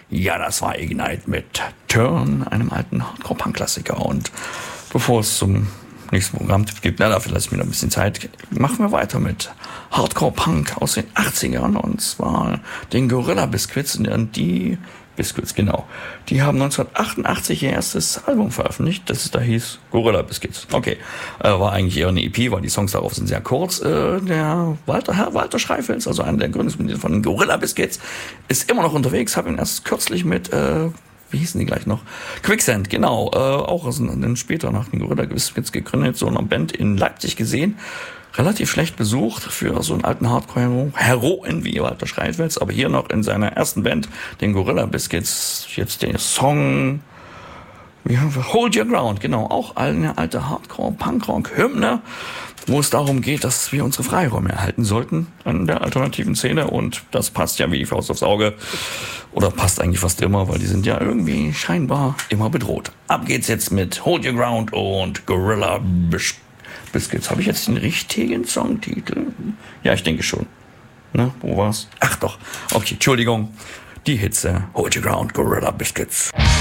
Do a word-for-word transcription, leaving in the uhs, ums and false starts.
Ja, das war Ignite mit Turn, einem alten Hardcore-Punk-Klassiker. Und bevor es zum nächsten Programm gibt, na, dafür lasse ich mir noch ein bisschen Zeit, machen wir weiter mit Hardcore-Punk aus den achtzigern. Und zwar den Gorilla Biscuits. Und die Biscuits, genau. Die haben neunzehnhundertachtundachtzig ihr erstes Album veröffentlicht, das da hieß Gorilla Biscuits. Okay, äh, war eigentlich eher eine E P, weil die Songs darauf sind sehr kurz. Äh, der Walter, Herr Walter Schreifels, also einer der Gründungsmitglieder von Gorilla Biscuits, ist immer noch unterwegs. Habe ihn erst kürzlich mit, äh, wie hießen die gleich noch? Quicksand, genau, äh, auch aus den, später nach den Gorilla Biscuits gegründet, so einer Band in Leipzig gesehen. Relativ schlecht besucht für so einen alten Hardcore-Heroen wie Walter Schreifels, aber hier noch in seiner ersten Band, den Gorilla Biscuits, jetzt der Song, wie haben wir, Hold Your Ground, genau, auch eine alte Hardcore-Punkrock-Hymne, wo es darum geht, dass wir unsere Freiräume erhalten sollten an der alternativen Szene, und das passt ja wie die Faust aufs Auge, oder passt eigentlich fast immer, weil die sind ja irgendwie scheinbar immer bedroht. Ab geht's jetzt mit Hold Your Ground und Gorilla Biscuits. Biscuits. Habe ich jetzt den richtigen Songtitel? Ja, ich denke schon. Ne, wo war's? Ach doch. Okay, Entschuldigung. Die Hitze. Hold Your Ground, Gorilla Biscuits.